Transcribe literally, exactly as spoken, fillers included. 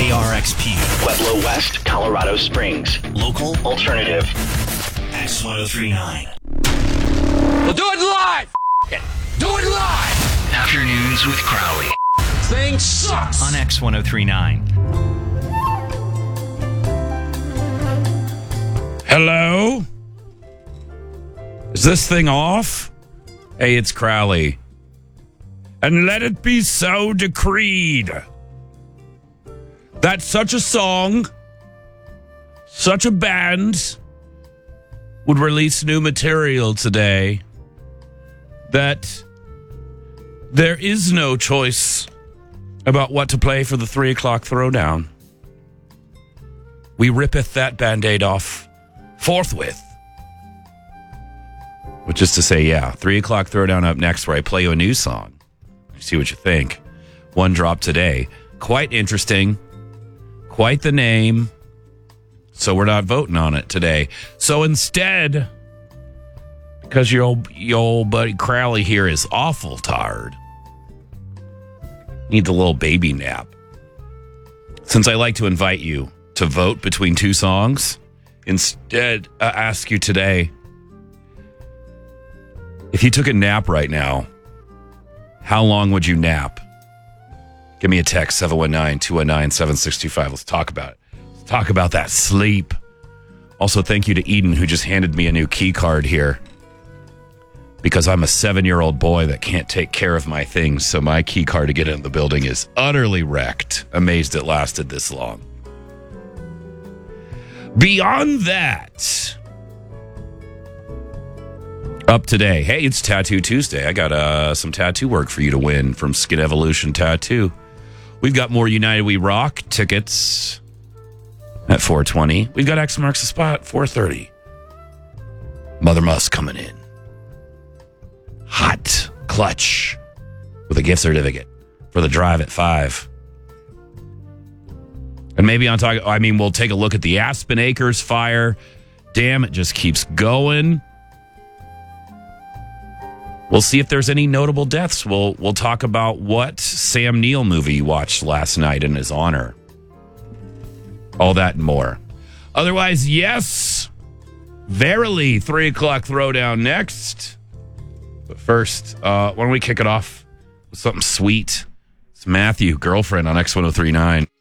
K R X P. Pueblo West, Colorado Springs. Local Alternative. X ten thirty-nine. We'll do it live! F- it. Do it live! Afternoons with Crowley. Thing sucks! On X ten thirty-nine. Hello? Is this thing off? Hey, it's Crowley. And let it be so decreed that such a song, such a band would release new material today, that there is no choice about what to play for the three o'clock throwdown. We rippeth that Band-Aid off forthwith. Which is to say, yeah, three o'clock throwdown up next, where I play you a new song. See what you think. One drop today. Quite interesting. Quite the name. So we're not voting on it today. So instead, because your old, your old buddy Crowley here is awful tired, needs a little baby nap. Since I like to invite you to vote between two songs, instead I ask you today, if you took a nap right now, how long would you nap? Give me a text, seven one nine, two one nine, seven six two five. Let's talk about it. Let's talk about that sleep. Also, thank you to Eden, who just handed me a new key card here, because I'm a seven-year-old boy that can't take care of my things, so my key card to get into the building is utterly wrecked. Amazed it lasted this long. Beyond that, up today, hey, it's Tattoo Tuesday. I got uh, some tattoo work for you to win from Skin Evolution Tattoo. We've got more United We Rock tickets at four twenty. We've got X Marks the Spot, four thirty. Mother Muss coming in. Hot clutch with a gift certificate for the drive at five. And maybe on talking, I mean, we'll take a look at the Aspen Acres fire. Damn, it just keeps going. We'll see if there's any notable deaths. We'll we'll talk about what Sam Neill movie you watched last night in his honor. All that and more. Otherwise, yes, verily, three o'clock throwdown next. But first, uh, why don't we kick it off with something sweet? It's Matthew, Girlfriend on X ten thirty-nine.